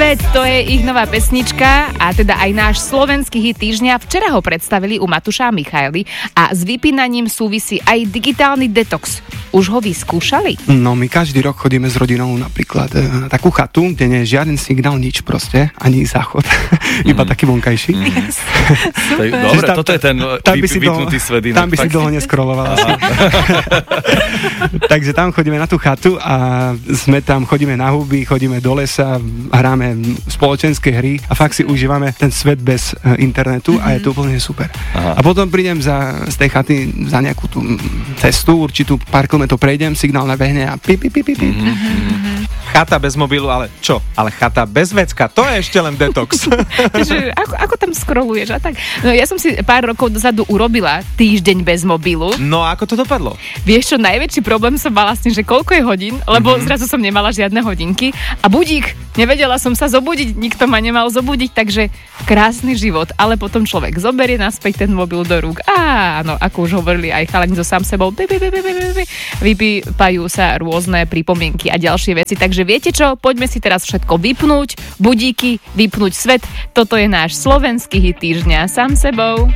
svet, to je ich nová pesnička a teda aj náš slovenský hit týždňa. Včera ho predstavili u Matúša a Michaely a s vypínaním súvisí aj digitálny detox. Už ho vyskúšali? No, my každý rok chodíme s rodinou napríklad na takú chatu, kde nie je žiaden signál, nič proste, ani záchod, iba taký vonkajší. Yes. Dobre, toto je ten vypnutý svet. Tam by si dlho neskroloval asi. Takže tam chodíme na tú chatu a chodíme na huby, chodíme do lesa, hráme spoločenské hry a fakt si užívame ten svet bez internetu a je to úplne super. Aha. A potom prídem z tej chaty za nejakú tú cestu, určitú pár kilometrov prejdem, signál nabehne a pip. Chata bez mobilu, ale čo? Ale chata bez vecka, to je ešte len detox. Takže ako tam scrolluješ a tak? No ja som si pár rokov dozadu urobila týždeň bez mobilu. No a ako to dopadlo? Vieš čo, najväčší problém som mala s tým, že koľko je hodín, lebo zrazu som nemala žiadne hodinky a budík, nevedela som sa zobudiť, nikto ma nemal zobudiť, takže krásny život, ale potom človek zoberie naspäť ten mobil do rúk. Áno, ako už hovorili aj chalani so sám sebou, vypípajú sa rôzne pripomienky a ďalšie veci, takže viete čo, poďme si teraz všetko vypnúť, budíky, vypnúť svet, toto je náš slovenský hit týždňa sám sebou.